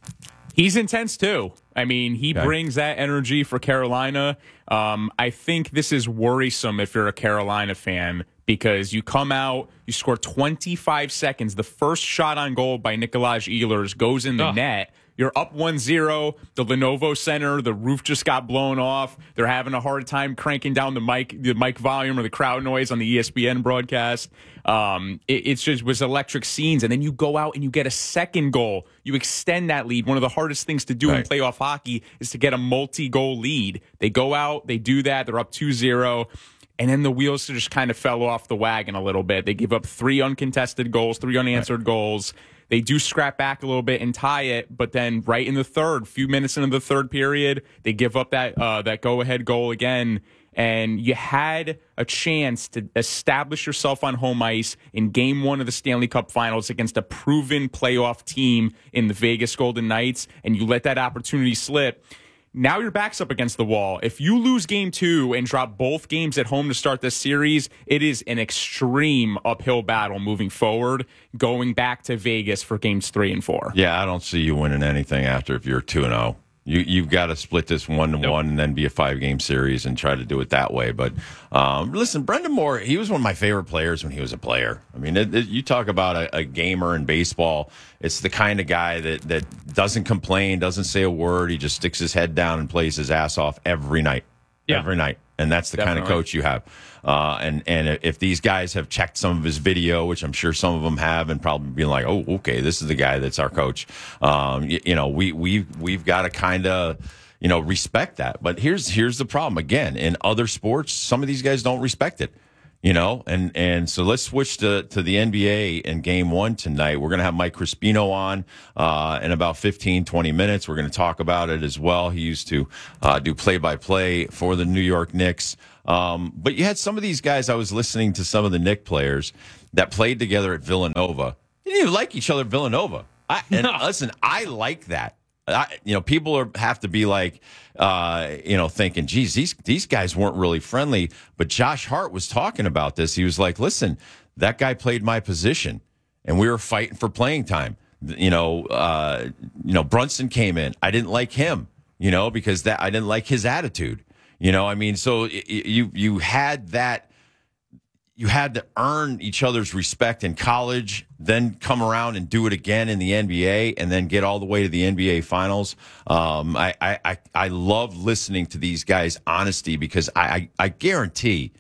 He's intense, too. I mean, he okay. brings that energy for Carolina. Um, I think this is worrisome if you're a Carolina fan because you come out, you score twenty-five seconds. The first shot on goal by Nikolaj Ehlers goes in the oh. net. You're up one zero. The Lenovo Center, the roof just got blown off. They're having a hard time cranking down the mic, the mic volume or the crowd noise on the E S P N broadcast. Um, it it's just was electric scenes. And then you go out and you get a second goal. You extend that lead. One of the hardest things to do right. in playoff hockey is to get a multi-goal lead. They go out, they do that. They're up two zero. And then the wheels just kind of fell off the wagon a little bit. They give up three uncontested goals, three unanswered right. goals. They do scrap back a little bit and tie it, but then right in the third, few minutes into the third period, they give up that uh, that go-ahead goal again. And you had a chance to establish yourself on home ice in game one of the Stanley Cup Finals against a proven playoff team in the Vegas Golden Knights, and you let that opportunity slip. Now your back's up against the wall. If you lose game two and drop both games at home to start this series, it is an extreme uphill battle moving forward, going back to Vegas for games three and four. Yeah, I don't see you winning anything after if you're two and oh. You, you've got to split this one to one and then be a five-game series and try to do it that way. But um, listen, Brendan Moore, he was one of my favorite players when he was a player. I mean, it, it, you talk about a, a gamer in baseball. It's the kind of guy that, that doesn't complain, doesn't say a word. He just sticks his head down and plays his ass off every night. Yeah. Every night. And that's the Definitely. kind of coach you have. Uh, and, and if these guys have checked some of his video, which I'm sure some of them have, and probably being like, oh, okay, this is the guy that's our coach. Um, you, you know, we, we, we've got to kind of, you know, respect that. But here's, here's the problem. Again, in other sports, some of these guys don't respect it. You know, and, and so let's switch to, to the N B A in game one tonight. We're going to have Mike Crispino on uh, in about fifteen, twenty minutes. We're going to talk about it as well. He used to uh, do play-by-play for the New York Knicks. Um, but you had some of these guys, I was listening to some of the Knicks players that played together at Villanova. They didn't even like each other at Villanova. I, and no. Listen, I like that. I, you know, people are, have to be like, uh, you know, thinking, geez, these these guys weren't really friendly. But Josh Hart was talking about this. He was like, listen, that guy played my position, and we were fighting for playing time. You know, uh, you know, Brunson came in. I didn't like him, you know, because that I didn't like his attitude. You know, I mean, so you you had that. You had to earn each other's respect in college, then come around and do it again in the N B A, and then get all the way to the N B A Finals. Um, I, I, I love listening to these guys' honesty because I, I, I guarantee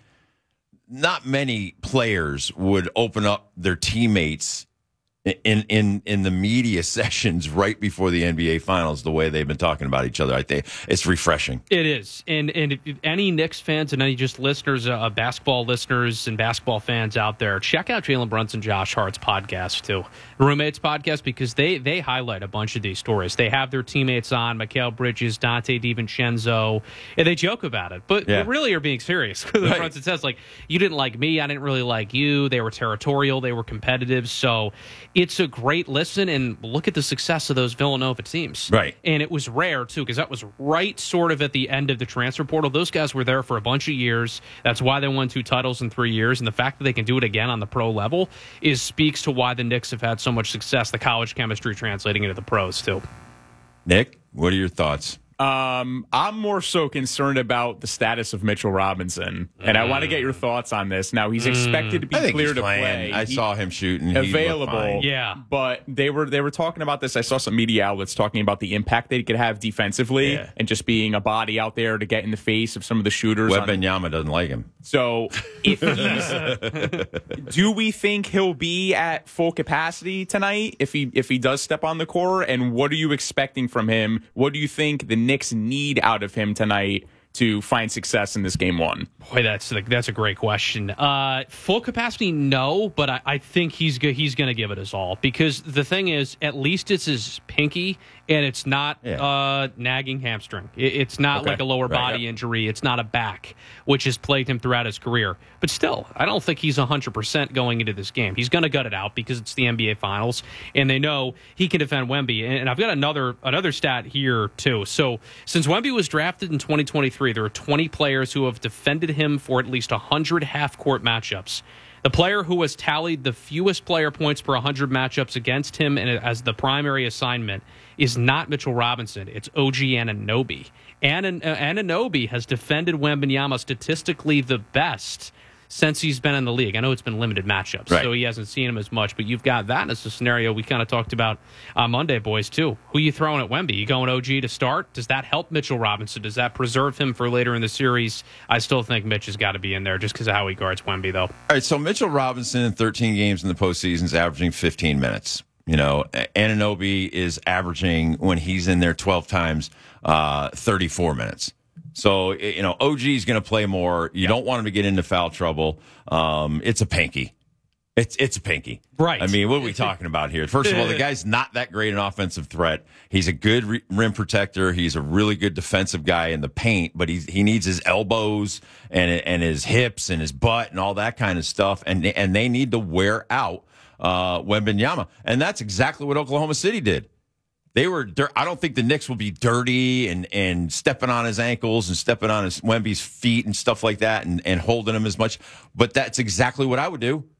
not many players would open up their teammates in in in the media sessions right before the N B A Finals the way they've been talking about each other. I think it's refreshing. It is. And and if any Knicks fans and any just listeners, uh, basketball listeners and basketball fans out there, check out Jalen Brunson, Josh Hart's podcast too, Roommates podcast, because they they highlight a bunch of these stories. They have their teammates on, Mikal Bridges, Dante DiVincenzo, and they joke about it, but yeah. they really are being serious. Right. Brunson says, like, you didn't like me, I didn't really like you. They were territorial, they were competitive, so it's a great listen, and look at the success of those Villanova teams. Right. And it was rare, too, because that was right sort of at the end of the transfer portal. Those guys were there for a bunch of years. That's why they won two titles in three years. And the fact that they can do it again on the pro level is speaks to why the Knicks have had so much success, the college chemistry translating into the pros, too. Nick, what are your thoughts? Um, I'm more so concerned about the status of Mitchell Robinson, and mm. I want to get your thoughts on this. Now, he's expected to be clear to play. I he, saw him shooting. Available, yeah. But they were they were talking about this. I saw some media outlets talking about the impact they could have defensively, yeah. and just being a body out there to get in the face of some of the shooters. Wembanyama doesn't like him. So, if he's, do we think he'll be at full capacity tonight if he if he does step on the court? And what are you expecting from him? What do you think the Knicks need out of him tonight to find success in this game one? Boy, that's that's a great question. Uh, full capacity, no, but I, I think he's go, he's going to give it his all, because the thing is, at least it's his pinky, and it's not yeah. uh, nagging hamstring. It, it's not okay. like a lower right, body yeah. injury. It's not a back, which has plagued him throughout his career. But still, I don't think he's one hundred percent going into this game. He's going to gut it out because it's the N B A Finals, and they know he can defend Wemby. And I've got another another stat here, too. So since Wemby was drafted in twenty twenty-three, there are twenty players who have defended him for at least one hundred half-court matchups. The player who has tallied the fewest player points per one hundred matchups against him and as the primary assignment is not Mitchell Robinson. It's O G Anunoby. Anan- uh, Anunoby has defended Wembanyama statistically the best since he's been in the league. I know it's been limited matchups, right. so he hasn't seen him as much, but you've got that as a scenario we kind of talked about on Monday, boys, too. Who you throwing at Wemby? You going O G to start? Does that help Mitchell Robinson? Does that preserve him for later in the series? I still think Mitch has got to be in there just because of how he guards Wemby, though. All right, so Mitchell Robinson in thirteen games in the postseason is averaging fifteen minutes. You know, Anunoby is averaging, when he's in there twelve times, uh, thirty-four minutes. So, you know, O G is going to play more. You yep. don't want him to get into foul trouble. Um, it's a pinky. It's it's a pinky. Right. I mean, what are we talking about here? First of all, the guy's not that great an offensive threat. He's a good re- rim protector. He's a really good defensive guy in the paint, but he's, he needs his elbows and and his hips and his butt and all that kind of stuff, and, and they need to wear out uh, Wembanyama. And that's exactly what Oklahoma City did. They were. I don't think the Knicks will be dirty and, and stepping on his ankles and stepping on his Wemby's feet and stuff like that and, and holding him as much. But that's exactly what I would do.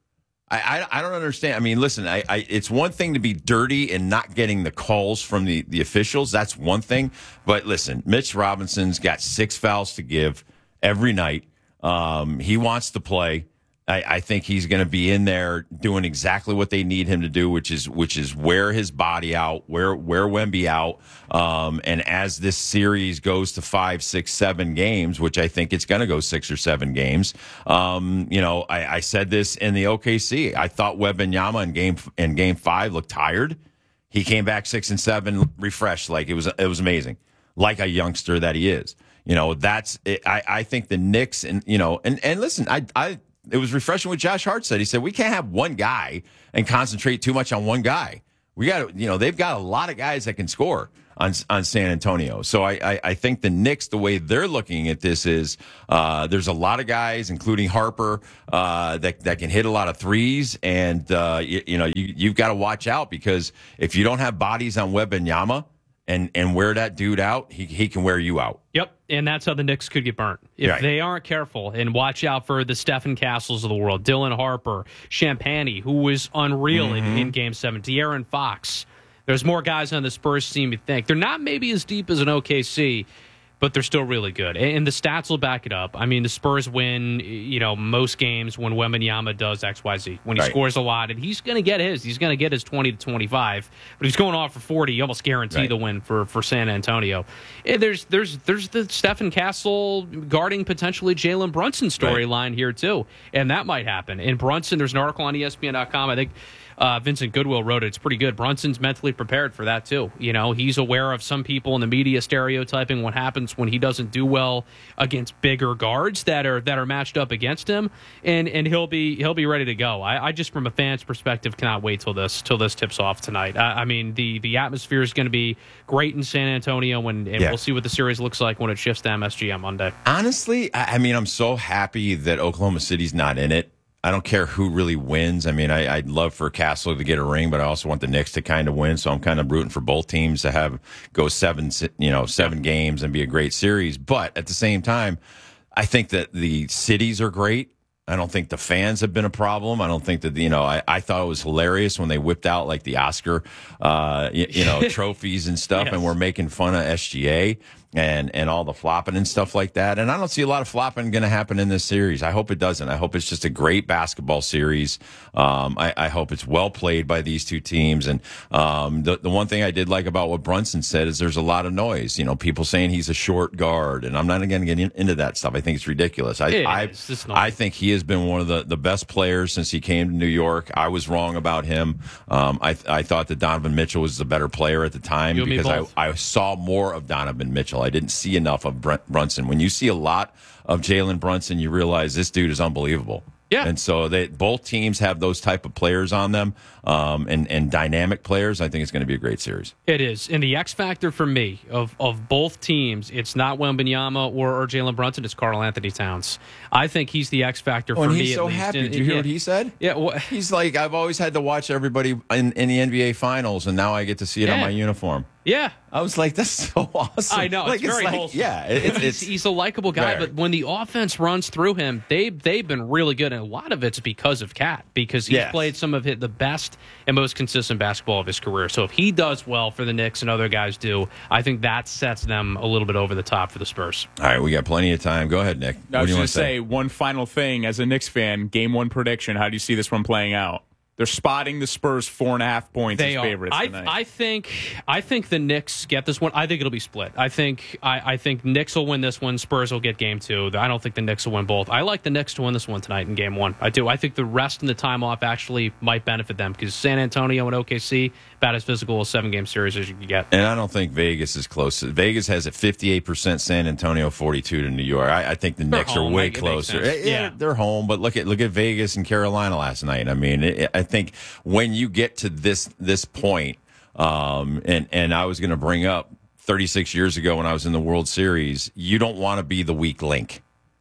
I, I I don't understand. I mean, listen, I, I it's one thing to be dirty and not getting the calls from the, the officials. That's one thing. But listen, Mitch Robinson's got six fouls to give every night. Um, he wants to play. I, I think he's going to be in there doing exactly what they need him to do, which is which is wear his body out, wear wear Wemby out. Um, and as this series goes to five, six, seven games, which I think it's going to go six or seven games, um, you know, I, I said this in the O K C. I thought Wembanyama in game in game five looked tired. He came back six and seven, refreshed, like it was it was amazing, like a youngster that he is. You know, that's it. I I think the Knicks and you know and and listen, I I. It was refreshing what Josh Hart said. He said, we can't have one guy and concentrate too much on one guy. We got to, you know, they've got a lot of guys that can score on on San Antonio. So I, I, I think the Knicks, the way they're looking at this is uh, there's a lot of guys, including Harper, uh, that, that can hit a lot of threes. And, uh, you, you know, you, you've got to watch out because if you don't have bodies on Wembanyama and, and wear that dude out, he, he can wear you out. Yep, and that's how the Knicks could get burnt. If right. they aren't careful and watch out for the Stephen Castles of the world, Dylan Harper, Champagny, who was unreal mm-hmm. in, in Game seven, De'Aaron Fox. There's more guys on the Spurs team you think. They're not maybe as deep as an O K C, but they're still really good. And the stats will back it up. I mean, the Spurs win, you know, most games when Wembanyama does X Y Z. When he right. scores a lot, and he's going to get his. He's going to get his twenty to twenty-five. But he's going off for forty. You almost guarantee right. the win for, for San Antonio. And there's there's there's the Stephen Castle guarding potentially Jalen Brunson storyline right. here, too. And that might happen. And Brunson, there's an article on E S P N dot com, I think, Uh, Vincent Goodwill wrote it. It's pretty good. Brunson's mentally prepared for that, too. You know, he's aware of some people in the media stereotyping what happens when he doesn't do well against bigger guards that are that are matched up against him, and and he'll be he'll be ready to go. I, I just, from a fan's perspective, cannot wait till this till this tips off tonight. I, I mean, the the atmosphere is going to be great in San Antonio, and, and yeah. we'll see what the series looks like when it shifts to M S G on Monday. Honestly, I, I mean, I'm so happy that Oklahoma City's not in it. I don't care who really wins. I mean, I, I'd love for Castle to get a ring, but I also want the Knicks to kind of win. So I'm kind of rooting for both teams to have go seven, you know, seven games and be a great series. But at the same time, I think that the cities are great. I don't think the fans have been a problem. I don't think that, you know, I, I thought it was hilarious when they whipped out like the Oscar, uh, you, you know, trophies and stuff, yes. and we're making fun of S G A and, and all the flopping and stuff like that. And I don't see a lot of flopping going to happen in this series. I hope it doesn't. I hope it's just a great basketball series. Um, I, I hope it's well played by these two teams. And um, the, the one thing I did like about what Brunson said is there's a lot of noise. You know, people saying he's a short guard, and I'm not going to get in, into that stuff. I think it's ridiculous. I, it I, I think he has been one of the, the best players since he came to New York. I was wrong about him. Um, I, I thought that Donovan Mitchell was the better player at the time you because I, I saw more of Donovan Mitchell. I didn't see enough of Brent Brunson. When you see a lot of Jalen Brunson, you realize this dude is unbelievable. Yeah. And so they both teams have those type of players on them, um, and, and dynamic players. I think it's going to be a great series. It is. And the X factor for me of, of both teams, it's not Wembanyama or, or Jalen Brunson, it's Karl Anthony Towns. I think he's the X factor oh, for me. He's so at least. happy. And, Did you hear yeah, what he said? Yeah. Well, he's like, I've always had to watch everybody in, in the N B A Finals, and now I get to see it yeah. on my uniform. Yeah. I was like, that's so awesome. I know. Like, it's very like, wholesome. Yeah. It, he's, it's, he's a likable guy, very. But when the offense runs through him, they, they've been really good. And a lot of it's because of Cat, because he's yes. played some of his, the best and most consistent basketball of his career. So if he does well for the Knicks and other guys do, I think that sets them a little bit over the top for the Spurs. All right. We got plenty of time. Go ahead, Nick. I what was do you going want to to say? say one final thing. As a Knicks fan, game one prediction, how do you see this one playing out? They're spotting the Spurs four and a half points they as favorites I, tonight. I think I think the Knicks get this one. I think it'll be split. I think I, I think Knicks will win this one. Spurs will get game two. I don't think the Knicks will win both. I like the Knicks to win this one tonight in game one. I do. I think the rest and the time off actually might benefit them because San Antonio and O K C, about as physical a seven-game series as you can get. And I don't think Vegas is close. Vegas has a fifty-eight percent San Antonio, forty-two to New York. I, I think the they're Knicks home. are way Like, closer. Yeah, yeah, they're home, but look at look at Vegas and Carolina last night. I mean, it, I think when you get to this this point, um, and and I was going to bring up thirty-six years ago when I was in the World Series, you don't want to be the weak link.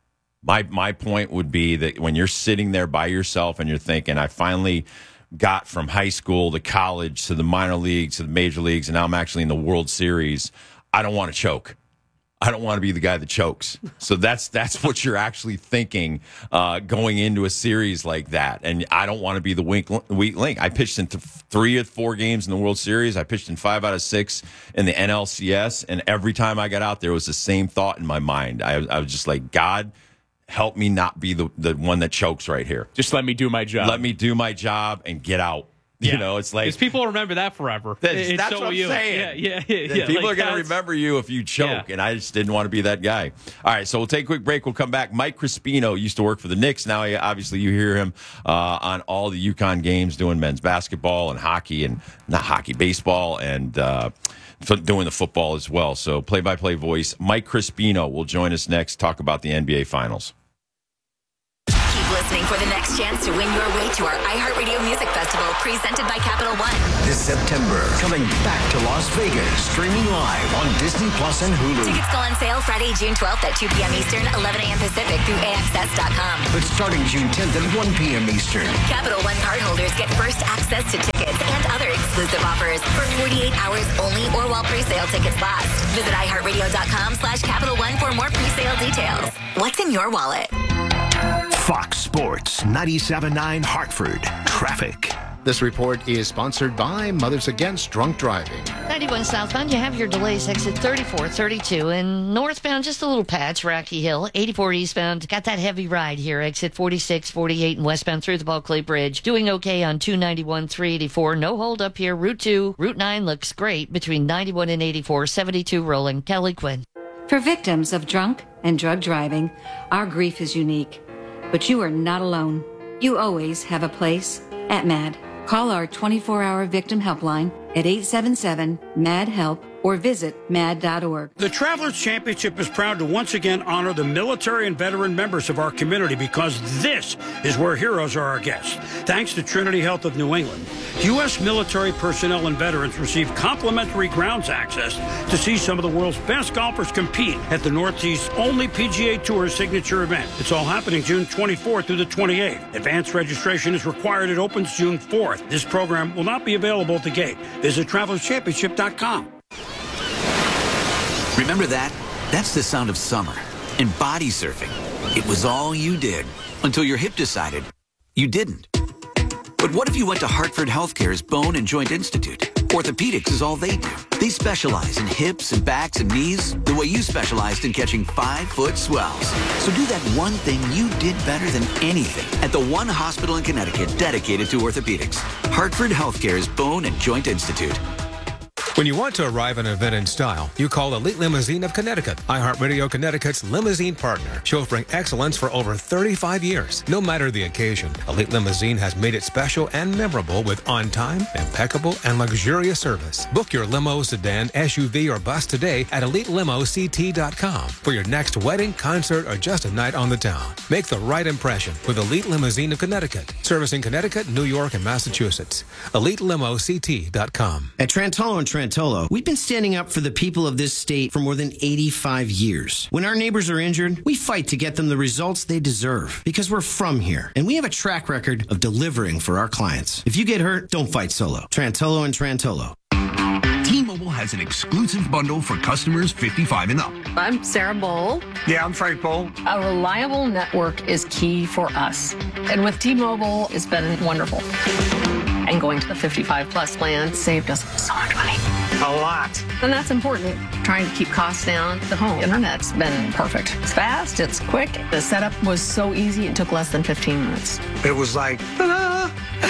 My my point would be that when you're sitting there by yourself and you're thinking, I finally got from high school to college to the minor leagues to the major leagues, and now I'm actually in the World Series, I don't want to choke. I don't want to be the guy that chokes. So that's that's what you're actually thinking uh, going into a series like that. And I don't want to be the weak, weak link. I pitched in th- three or four games in the World Series. I pitched in five out of six in the N L C S. And every time I got out there, it was the same thought in my mind. I, I was just like, God, help me not be the, the one that chokes right here. Just let me do my job. Let me do my job and get out. You yeah. know, it's like... Because people remember that forever. That's, it's that's so what I'm you. saying. Yeah, yeah, yeah. yeah. People like are going to remember you if you choke, yeah. and I just didn't want to be that guy. All right, so we'll take a quick break. We'll come back. Mike Crispino used to work for the Knicks. Now, obviously, you hear him uh, on all the UConn games doing men's basketball and hockey, and not hockey, baseball, and... Uh, doing the football as well. So play-by-play voice, Mike Crispino will join us next, talk about the N B A Finals. Keep listening for the next chance to win your way to our iHeartRadio Music Festival presented by Capital One. This September, coming back to Las Vegas, streaming live on Disney Plus and Hulu. Tickets go on sale Friday, June twelfth at two p.m. Eastern, eleven a.m. Pacific through A X S dot com. But starting June tenth at one p.m. Eastern. Capital One cardholders get first access to tickets and other exclusive offers for forty-eight hours only or while pre-sale tickets last. Visit iHeartRadio.com slash Capital One for more pre-sale details. What's in your wallet? Fox Sports ninety-seven point nine Hartford. Traffic. This report is sponsored by Mothers Against Drunk Driving. ninety-one southbound, you have your delays, exit thirty-four thirty-two, and northbound, just a little patch, Rocky Hill. eighty-four eastbound, got that heavy ride here, exit forty-six forty-eight, and westbound through the Ball Clay Bridge. Doing okay on two ninety-one three eighty-four, no hold up here. Route two, Route nine looks great between ninety-one and eighty-four, seventy-two rolling. Kelly Quinn. For victims of drunk and drug driving, our grief is unique. But you are not alone. You always have a place at MAD. Call our twenty-four hour victim helpline at eight seven seven, M A D, HELP or visit mad dot org. The Travelers Championship is proud to once again honor the military and veteran members of our community because this is where heroes are our guests. Thanks to Trinity Health of New England, U S military personnel and veterans receive complimentary grounds access to see some of the world's best golfers compete at the Northeast's only P G A Tour signature event. It's all happening June twenty-fourth through the twenty-eighth. Advanced registration is required. It opens June fourth. This program will not be available at the gate. Visit travelers championship dot com. Remember that? That's the sound of summer and body surfing. It was all you did until your hip decided you didn't. But what if you went to Hartford Healthcare's Bone and Joint Institute? Orthopedics is all they do. They specialize in hips and backs and knees the way you specialized in catching five-foot swells. So do that one thing you did better than anything at the one hospital in Connecticut dedicated to orthopedics. Hartford Healthcare's Bone and Joint Institute. When you want to arrive at an event in style, you call Elite Limousine of Connecticut, iHeartRadio Connecticut's limousine partner, chauffeuring excellence for over thirty-five years. No matter the occasion, Elite Limousine has made it special and memorable with on-time, impeccable, and luxurious service. Book your limo, sedan, S U V, or bus today at elite limo c t dot com for your next wedding, concert, or just a night on the town. Make the right impression with Elite Limousine of Connecticut, servicing Connecticut, New York, and Massachusetts. elite limo c t dot com. At Trantolo and Trantolo, we've been standing up for the people of this state for more than eighty-five years. When our neighbors are injured, we fight to get them the results they deserve because we're from here and we have a track record of delivering for our clients. If you get hurt, don't fight solo. Trantolo and Trantolo. T-Mobile has an exclusive bundle for customers fifty-five and up. I'm Sarah Bowl. Yeah, I'm Frank Bowl. A reliable network is key for us. And with T-Mobile, it's been wonderful. And going to the fifty-five plus plan saved us so much money. A lot. And that's important. Trying to keep costs down. The home internet's been perfect. It's fast, it's quick. The setup was so easy, it took less than fifteen minutes. It was like, ta-da!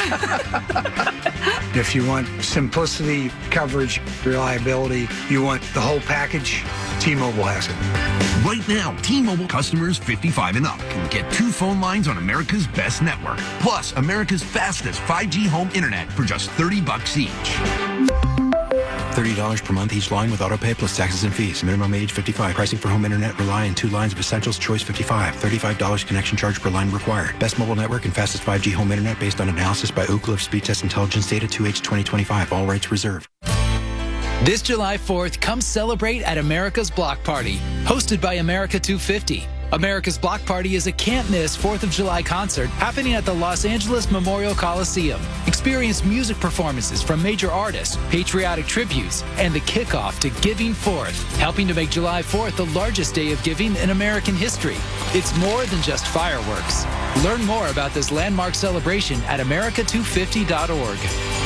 If you want simplicity, coverage, reliability, you want the whole package, T-Mobile has it. Right now, T-Mobile customers fifty-five and up can get two phone lines on America's best network, plus America's fastest five G home internet for just thirty bucks each. thirty dollars per month each line with autopay plus taxes and fees. Minimum age fifty-five. Pricing for home internet rely on two lines of Essentials Choice fifty-five. thirty-five dollars connection charge per line required. Best mobile network and fastest five G home internet based on analysis by Ookla of Speed Test Intelligence Data two H twenty twenty-five. All rights reserved. This July fourth, come celebrate at America's Block Party, hosted by America two fifty. America's Block Party is a can't-miss fourth of July concert happening at the Los Angeles Memorial Coliseum. Experience music performances from major artists, patriotic tributes, and the kickoff to Giving Fourth, helping to make July fourth the largest day of giving in American history. It's more than just fireworks. Learn more about this landmark celebration at America two fifty dot org.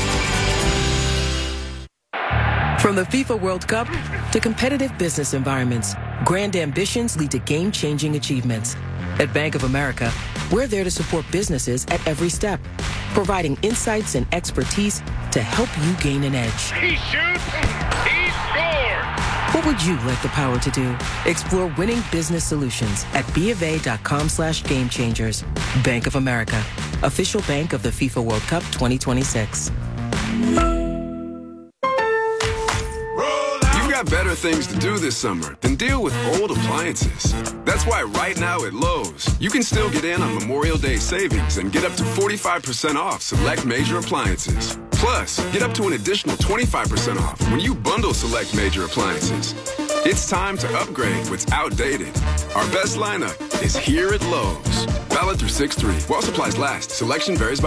From the FIFA World Cup to competitive business environments, grand ambitions lead to game-changing achievements. At Bank of America, we're there to support businesses at every step, providing insights and expertise to help you gain an edge. He shoots, he scores! What would you like the power to do? Explore winning business solutions at BofA.com slash game changers. Bank of America, official bank of the FIFA World Cup twenty twenty-six. Got better things to do this summer than deal with old appliances. That's why right now at Lowe's, you can still get in on Memorial Day savings and get up to forty-five percent off select major appliances. Plus, get up to an additional twenty-five percent off when you bundle select major appliances. It's time to upgrade what's outdated. Our best lineup is here at Lowe's. Valid through six three. While supplies last, selection varies by